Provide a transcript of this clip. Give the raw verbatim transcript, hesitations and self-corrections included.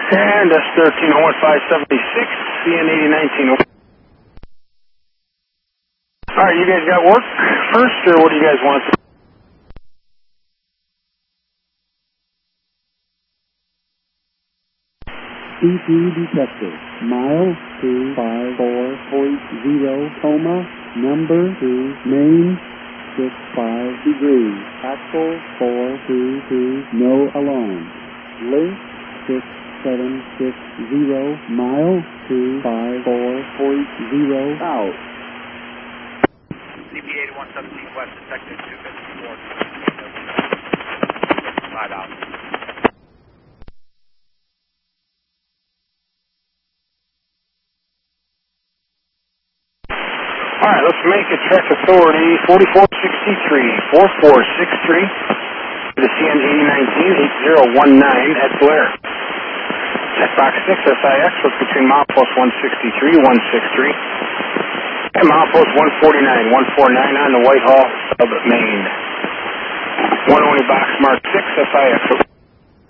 And S thirteen oh one five seventy-six, C N eighty nineteen. Alright, you guys got work first, or what do you guys want to do? C P detected. Mile two five four point zero, coma, number two, main, six five degrees, axle four two two, no alarm. Link six seven six zero, mile two five four point zero, out. C P eighty-one seventeen West, detected two fifty-four, five out. Alright, let's make a Trek Authority forty-four sixty-three, forty-four sixty-three to the C N eighty nineteen, eight zero one nine at Blair. At Box six, S I X was between milepost one sixty-three, one sixty-three, and milepost one forty-nine, one forty-nine on the Whitehall sub main. One only box mark six, S I X.